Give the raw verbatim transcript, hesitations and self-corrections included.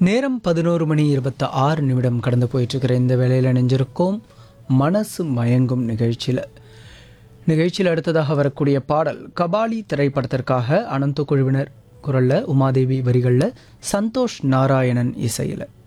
நேரம் பதினோரு மணி இருபத்தி ஆறு நிமிடம் கடந்து போயிட்டுருக்கிற இந்த வேளையில் நெஞ்சிருக்கோம் மனசு மயங்கும் நிகழ்ச்சியில் நிகழ்ச்சியில் அடுத்ததாக வரக்கூடிய பாடல் கபாலி திரைப்படத்திற்காக அனந்த குழுவினர் குரலில் உமாதேவி வரிகளில் சந்தோஷ் நாராயணன் இசையில்